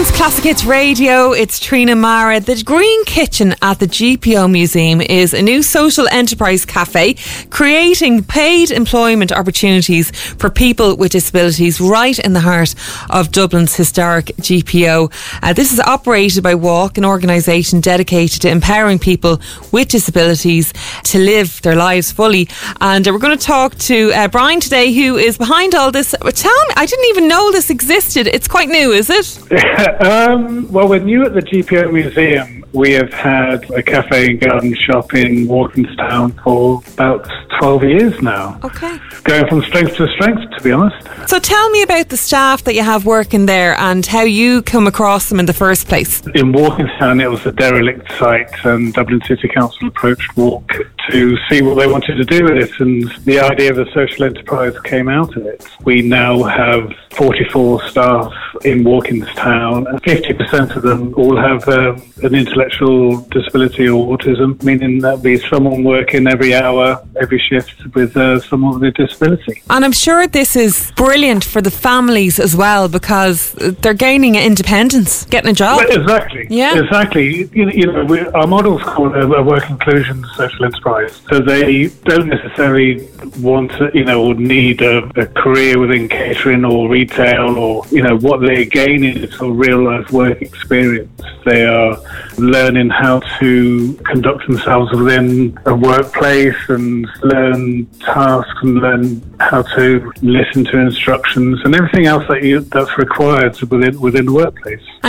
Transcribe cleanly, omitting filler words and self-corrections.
Ireland's Classic Hits Radio, it's Trina Mara. The Green Kitchen at the GPO Museum is a new social enterprise cafe creating paid employment opportunities for people with disabilities right in the heart of Dublin's historic GPO. This is operated by Walk, an organisation dedicated to empowering people with disabilities to live their lives fully. And we're going to talk to Brian today, who is behind all this. Tell me, I didn't even know this existed. It's quite new, is it? Well, we're new at the GPO Museum. We have had a cafe and garden shop in Walkinstown for about 12 years now. Okay. Going from strength to strength, to be honest. So tell me about the staff that you have working there and how you come across them in the first place. In Walkinstown, it was a derelict site, and Dublin City Council approached Walk to see what they wanted to do with it, and the idea of a social enterprise came out of it. We now have 44 staff in Walkinstown, and 50% of them all have an intellectual disability or autism, meaning that there'll be someone working every hour, every shift with someone with a disability. And I'm sure this is brilliant for the families as well, because they're gaining independence, getting a job. Well, exactly. Yeah. Exactly. Our model's called a work inclusion social enterprise. So they don't necessarily want to, or need a career within catering or retail, or, what they're gaining is a real life work experience. They are learning how to conduct themselves within a workplace and learn tasks and learn how to listen to instructions and everything else that's required within the workplace.